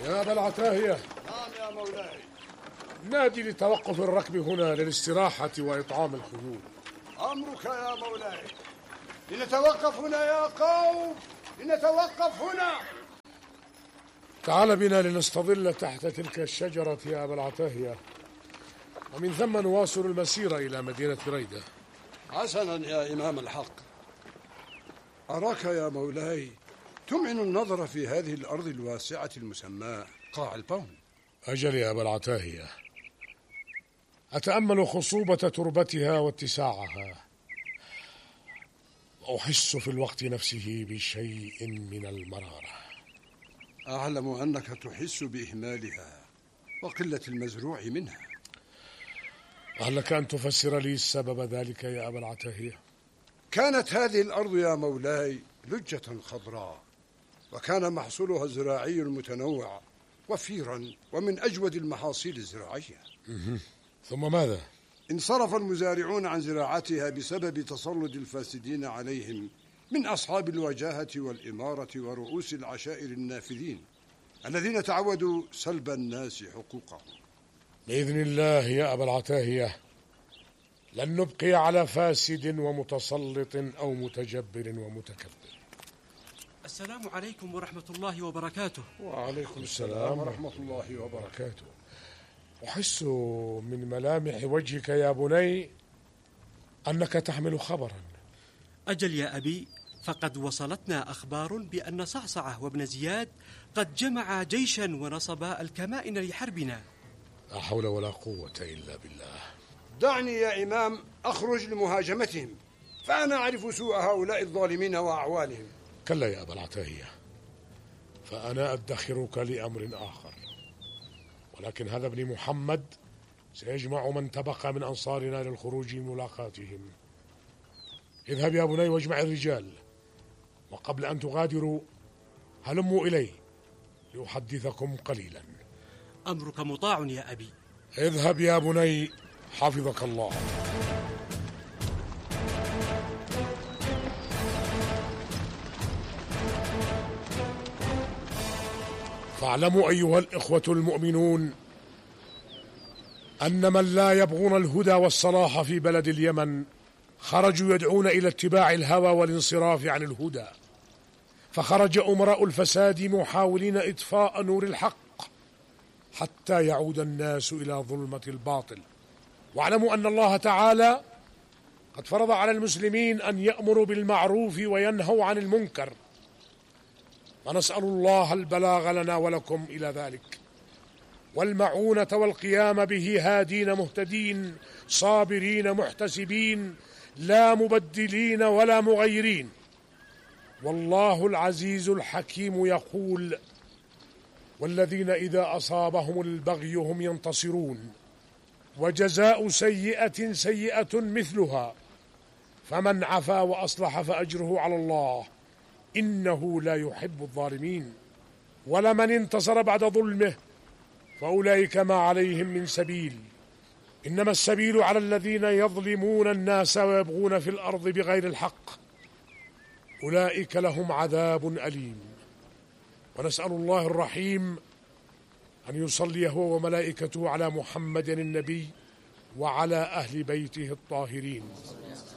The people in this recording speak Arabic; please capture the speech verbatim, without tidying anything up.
يا أبا العتاهية. نعم يا مولاي. نادي لتوقف الركب هنا للاستراحة وإطعام الخيول. أمرك يا مولاي. لنتوقف هنا يا قوم، لنتوقف هنا. تعال بنا لنستظل تحت تلك الشجرة يا أبا العتاهية، ومن ثم نواصل المسير إلى مدينة بريدة. حسنا يا إمام الحق. أراك يا مولاي تمعن النظر في هذه الأرض الواسعة المسماة قاع البون. أجل يا أبا العتاهية، أتأمل خصوبة تربتها واتساعها، وأحس في الوقت نفسه بشيء من المرارة. أعلم أنك تحس بإهمالها وقلة المزروع منها. هل لك أن تفسر لي سبب ذلك يا أبا العتاهية؟ كانت هذه الأرض يا مولاي لجة خضراء، وكان محصولها الزراعي المتنوع وفيرا ومن أجود المحاصيل الزراعية. ثم ماذا؟ انصرف المزارعون عن زراعتها بسبب تسلط الفاسدين عليهم من أصحاب الوجاهة والإمارة ورؤوس العشائر النافذين الذين تعودوا سلب الناس حقوقهم. بإذن الله يا أبا العتاهية لن نبقي على فاسد ومتسلط أو متجبر ومتكبر. السلام عليكم ورحمة الله وبركاته. وعليكم السلام ورحمة الله وبركاته. أحس من ملامح وجهك يا بني أنك تحمل خبرا. أجل يا أبي، فقد وصلتنا أخبار بأن صعصعة وابن زياد قد جمعا جيشا ونصبا الكمائن لحربنا. لا حول ولا قوة إلا بالله. دعني يا إمام أخرج لمهاجمتهم، فأنا أعرف سوء هؤلاء الظالمين وأعوانهم. كلا يا أبا العتاهية، فأنا أدخرك لأمر آخر، ولكن هذا ابن محمد سيجمع من تبقى من أنصارنا للخروج لملاقاتهم. اذهب يا بني واجمع الرجال، وقبل أن تغادروا هلموا إلي لأحدثكم قليلا. أمرك مطاع يا أبي. اذهب يا بني حفظك الله. فاعلموا أيها الإخوة المؤمنون أن من لا يبغون الهدى والصلاح في بلد اليمن خرجوا يدعون إلى اتباع الهوى والانصراف عن الهدى، فخرج أمراء الفساد محاولين إطفاء نور الحق حتى يعود الناس إلى ظلمة الباطل. واعلموا أن الله تعالى قد فرض على المسلمين أن يأمروا بالمعروف وينهوا عن المنكر، ونسأل الله البلاغ لنا ولكم إلى ذلك، والمعونة والقيام به هادين مهتدين صابرين محتسبين لا مبدلين ولا مغيرين. والله العزيز الحكيم يقول: والذين إذا أصابهم البغي هم ينتصرون، وجزاء سيئة سيئة مثلها، فمن عفا وأصلح فأجره على الله إنه لا يحب الظالمين. ولمن انتصر بعد ظلمه فأولئك ما عليهم من سبيل، إنما السبيل على الذين يظلمون الناس ويبغون في الأرض بغير الحق، أولئك لهم عذاب أليم. ونسأل الله الرحيم أن يصلي هو وملائكته على محمد النبي وعلى أهل بيته الطاهرين.